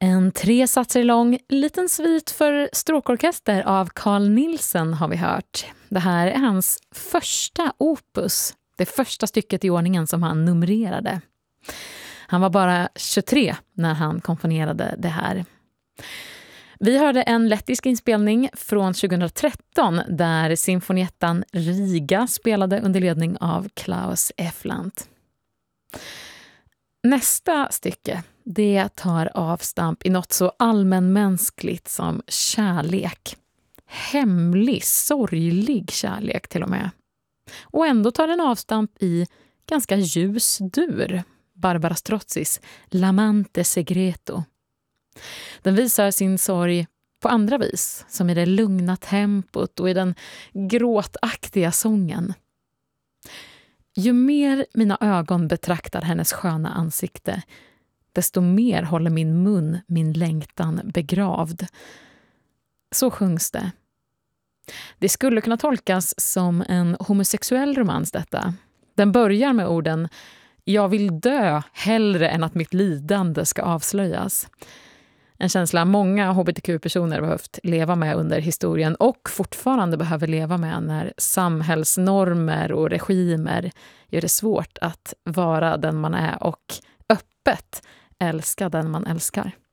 En 3 satser lång liten svit för stråkorkester av Carl Nielsen har vi hört. Det här är hans första opus, det första stycket i ordningen som han numrerade. Han var bara 23 när han komponerade det här. Vi hörde en lettisk inspelning från 2013 där symfoniettan Riga spelade under ledning av Klaus Eflant. Nästa stycke, det tar avstamp i något så allmänmänskligt som kärlek. Hemlig, sorglig kärlek till och med. Och ändå tar den avstamp i ganska ljus dur. Barbara Strozzis L'amante segreto. Den visar sin sorg på andra vis, som i det lugna tempot och i den gråtaktiga sången. Ju mer mina ögon betraktar hennes sköna ansikte, desto mer håller min mun min längtan begravd. Så sjungs det. Det skulle kunna tolkas som en homosexuell romans detta. Den börjar med orden "Jag vill dö hellre än att mitt lidande ska avslöjas". En känsla många hbtq-personer behövt leva med under historien och fortfarande behöver leva med när samhällsnormer och regimer gör det svårt att vara den man är och öppet älska den man älskar.